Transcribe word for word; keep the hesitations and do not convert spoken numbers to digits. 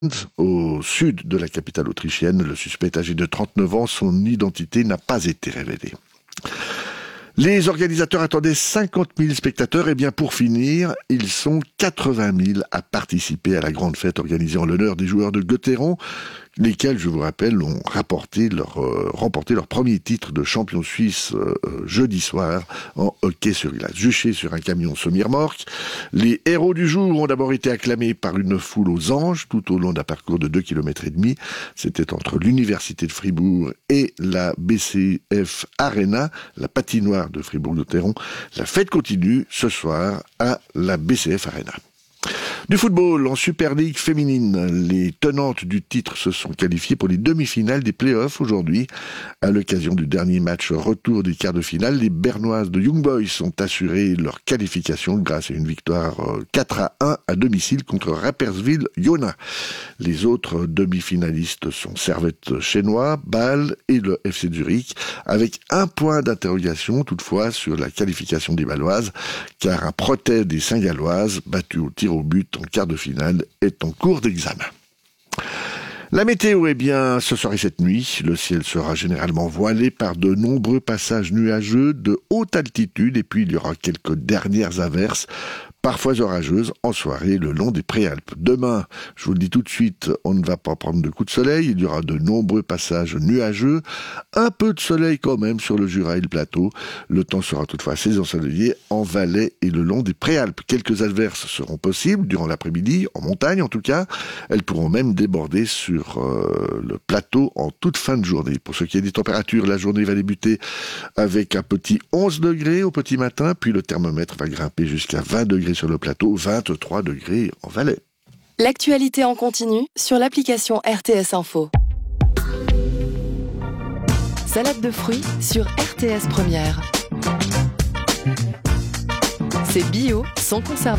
Au sud de la capitale autrichienne. Le suspect est âgé de trente-neuf ans. Son identité n'a pas été révélée. Les organisateurs attendaient cinquante mille spectateurs et bien pour finir, ils sont quatre-vingt mille à participer à la grande fête organisée en l'honneur des joueurs de Göttingen, lesquels, je vous rappelle, ont rapporté leur, euh, remporté leur premier titre de champion suisse euh, jeudi soir en hockey sur glace. Juchés sur un camion semi-remorque, les héros du jour ont d'abord été acclamés par une foule aux anges tout au long d'un parcours de deux kilomètres et demi. C'était entre l'université de Fribourg et la B C F Arena, la patinoire de Fribourg-Gotteron. La fête continue ce soir à la B C F Arena. Du football en Super League féminine, les tenantes du titre se sont qualifiées pour les demi-finales des play-offs aujourd'hui. À l'occasion du dernier match retour des quarts de finale, les Bernoises de Young Boys ont assuré leur qualification grâce à une victoire quatre à un à domicile contre Rapperswil Jona. Les autres demi-finalistes sont Servette Chénois, Bâle et le F C Zurich, avec un point d'interrogation toutefois sur la qualification des Bâloises, car un protège des Saint-Galloises, battu au tir au but en quart de finale, est en cours d'examen. La météo, eh bien, ce soir et cette nuit, le ciel sera généralement voilé par de nombreux passages nuageux de haute altitude et puis il y aura quelques dernières averses, parfois orageuses, en soirée le long des Préalpes. Demain, je vous le dis tout de suite, on ne va pas prendre de coups de soleil, il y aura de nombreux passages nuageux, un peu de soleil quand même sur le Jura et le plateau. Le temps sera toutefois assez ensoleillé en Valais et le long des Préalpes. Quelques averses seront possibles durant l'après-midi, en montagne en tout cas. Elles pourront même déborder sur euh, le plateau en toute fin de journée. Pour ce qui est des températures, la journée va débuter avec un petit onze degrés au petit matin, puis le thermomètre va grimper jusqu'à vingt degrés sur le plateau, vingt-trois degrés en Valais. L'actualité en continu sur l'application R T S Info. Salade de fruits sur R T S Première. C'est bio, sans conservateur.